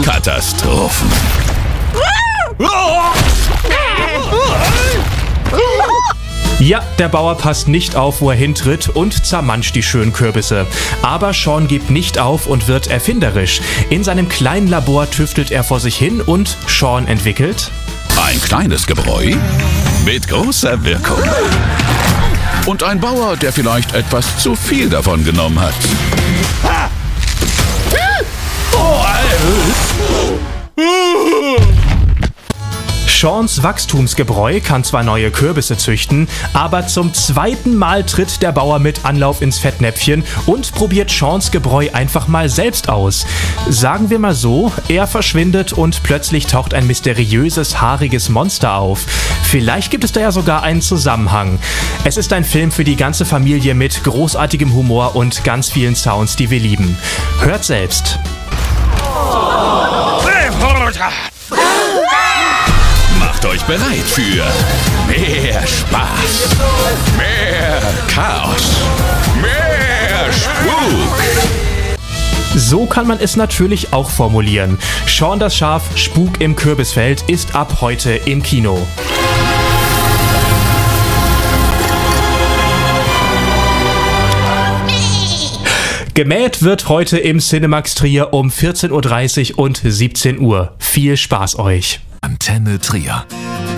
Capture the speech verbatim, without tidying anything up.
Katastrophen. Ja, der Bauer passt nicht auf, wo er hintritt und zermanscht die schönen Kürbisse. Aber Sean gibt nicht auf und wird erfinderisch. In seinem kleinen Labor tüftelt er vor sich hin und Sean entwickelt Ein kleines Gebräu mit großer Wirkung. Und ein Bauer, der vielleicht etwas zu viel davon genommen hat. Seans Wachstumsgebräu kann zwar neue Kürbisse züchten, aber zum zweiten Mal tritt der Bauer mit Anlauf ins Fettnäpfchen und probiert Seans Gebräu einfach mal selbst aus. Sagen wir mal so, er verschwindet und plötzlich taucht ein mysteriöses, haariges Monster auf. Vielleicht gibt es da ja sogar einen Zusammenhang. Es ist ein Film für die ganze Familie mit großartigem Humor und ganz vielen Sounds, die wir lieben. Hört selbst. Macht euch bereit für mehr Spaß, mehr Chaos, mehr Spuk. So kann man es natürlich auch formulieren. Sean das Schaf, Spuk im Kürbisfeld ist ab heute im Kino. Gemäht wird heute im Cinemax Trier um vierzehn Uhr dreißig und siebzehn Uhr. Viel Spaß euch! Antenne Trier.